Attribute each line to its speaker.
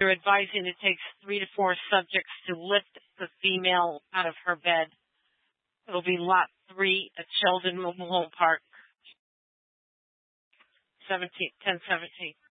Speaker 1: They're advising it takes 3 to 4 subjects to lift the female out of her bed. It'll be lot 3 at Sheldon Mobile Home Park, 10/17.